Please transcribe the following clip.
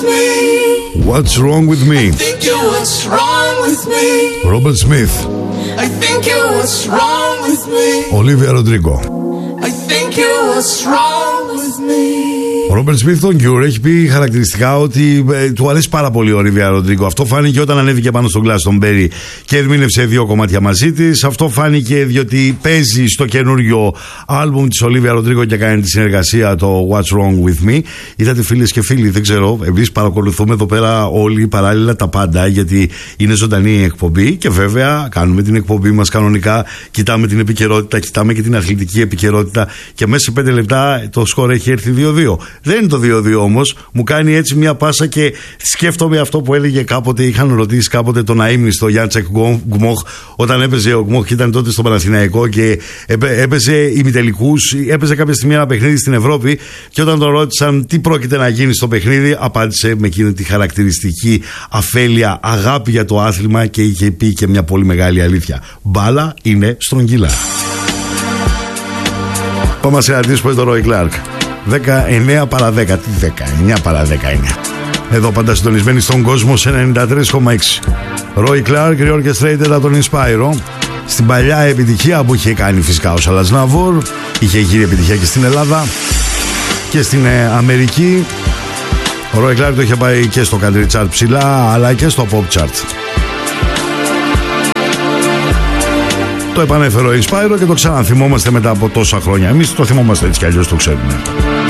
What's wrong with me? Robert Smith. Olivia Rodrigo. Ο Ρόμπερτ Σμιθ τον Cure έχει πει χαρακτηριστικά ότι του αρέσει πάρα πολύ ο Olivia Rodrigo. Αυτό φάνηκε όταν ανέβηκε πάνω στον Glastonbury και ερμήνευσε 2 κομμάτια μαζί της. Αυτό φάνηκε διότι παίζει στο καινούριο άλμπουμ της Olivia Rodrigo και κάνει τη συνεργασία το What's Wrong With Me. Είδατε, φίλες και φίλοι, δεν ξέρω, εμείς παρακολουθούμε εδώ πέρα όλοι παράλληλα τα πάντα, γιατί είναι ζωντανή η εκπομπή και βέβαια κάνουμε την εκπομπή μας κανονικά, κοιτάμε την επικαιρότητα, κοιτάμε και την αθλητική επικαιρότητα και μέσα σε 5 λεπτά το σκορ έχει έρθει 2-2. Δεν είναι το 2-2 όμως, μου κάνει έτσι μια πάσα και σκέφτομαι αυτό που έλεγε κάποτε, είχαν ρωτήσει κάποτε τον αείμνηστο Γιάντσεκ Γκμόχ, όταν έπαιζε ο Γκμόχ και ήταν τότε στο Παναθηναϊκό και έπαιζε ημιτελικούς, έπαιζε κάποια στιγμή ένα παιχνίδι στην Ευρώπη και όταν τον ρώτησαν τι πρόκειται να γίνει στο παιχνίδι, απάντησε με εκείνη τη χαρακτηριστική αφέλεια αγάπη για το άθλημα και είχε πει και μια πολύ μεγάλη αλήθεια. Μπάλα είναι στρογγυλά. Πάμε να συναντήσουμε τον Ρόι Κλάρκ. 19 παρά 10. Τι 19 παρά 10 είναι. Εδώ πάντα συντονισμένοι στον κόσμο σε 93,6. Ρόι Κλάρκ, reorchestrated από τον Inspiro. Στην παλιά επιτυχία που είχε κάνει φυσικά ο Σαλάς Ναβούρ, είχε γύρει επιτυχία και στην Ελλάδα και στην Αμερική. Ο Ρόι Κλάρκ το είχε πάει και στο country chart ψηλά, αλλά και στο pop chart. Το επανέφερε ο Inspiro και το ξαναθυμόμαστε μετά από τόσα χρόνια. Εμείς το θυμόμαστε έτσι κι αλλιώς, το ξέρουμε.